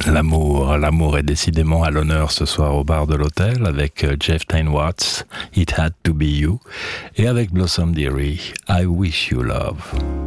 L'amour est décidément à l'honneur ce soir au bar de l'hôtel avec Jeff Watts, It Had to Be You, et avec Blossom Dearie, I Wish You Love.